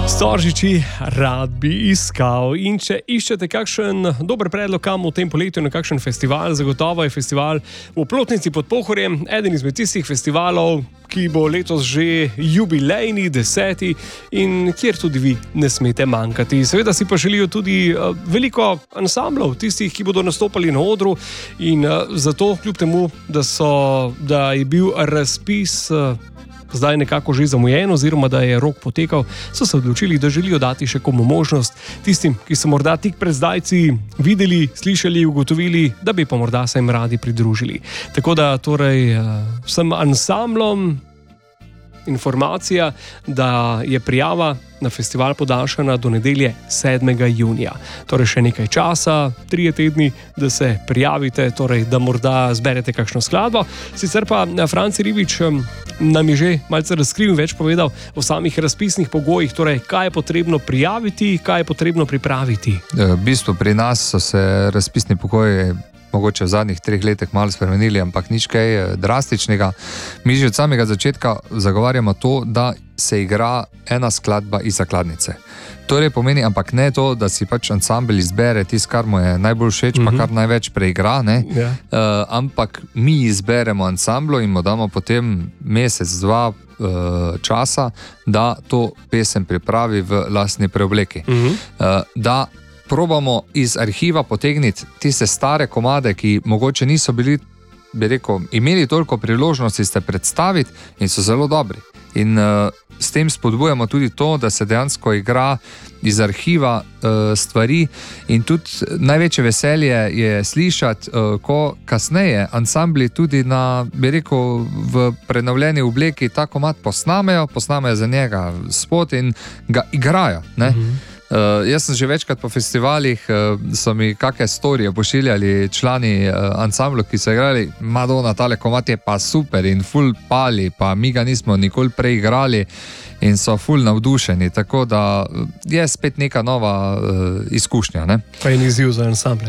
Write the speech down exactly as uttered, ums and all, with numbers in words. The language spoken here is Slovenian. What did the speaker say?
Storžiči, rad bi iskal. In če iščete kakšen dober predlog, kam v tem poletju na kakšen festival, zagotovo je festival v Plotnici pod Pohorjem, eden izmed tistih festivalov, ki bo letos že jubilejni, deseti in kjer tudi vi ne smete manjkati. Seveda si pa želijo tudi veliko ansamblov, tistih, ki bodo nastopali na odru, in zato, kljub temu, da, so, da je bil razpis zdaj nekako že zamujen, oziroma da je rok potekal, so se odločili, da želijo dati še komu možnost, tistim, ki so morda tik pred zdajci videli, slišali, ugotovili, da bi pa morda se jim radi pridružili. Tako da torej vsem ansamblom informacija, da je prijava na festival podaljšana do nedelje sedmega junija. Torej še nekaj časa, trije tedni, da se prijavite, torej da morda zberete kakšno skladbo. Sicer pa Franci Ribič nam je že malce razkril in več povedal o samih razpisnih pogojih, torej kaj je potrebno prijaviti, kaj je potrebno pripraviti. V bistvu pri nas so se razpisni pogoji mogoče v zadnjih treh letih malo spremenili, ampak nič kaj drastičnega. Mi že od samega začetka zagovarjamo to, da se igra ena skladba iz zakladnice. Torej pomeni, ampak ne to, da si pač ansambel izbere tisto, kar mu je najbolj všeč, mm-hmm. pa kar največ preigra, ne? Yeah. Uh, ampak mi izberemo ansamblo in mu damo potem mesec, dva uh, časa, da to pesem pripravi v lastni preobleki. Mm-hmm. Uh, da probamo iz arhiva potegniti tiste stare komade, ki mogoče niso bili, bi rekel, imeli toliko priložnosti se predstaviti in so zelo dobri. In uh, s tem spodbujamo tudi to, da se dejansko igra iz arhiva uh, stvari, in tudi največje veselje je slišati, uh, ko kasneje ansambli tudi na, bi rekel, v prenovljeni obleki ta komad posnamejo, posnamejo za njega spot in ga igrajo, ne? Mm-hmm. Uh, jaz sem že večkrat po festivalih, uh, so mi kakšne storije pošiljali člani uh, ansamblu, ki so igrali, Madonna, tale komad je pa super in ful pali, pa mi ga nismo nikoli prej igrali in so ful navdušeni, tako da je spet neka nova uh, izkušnja, ne? Pa je izziv za ansamble.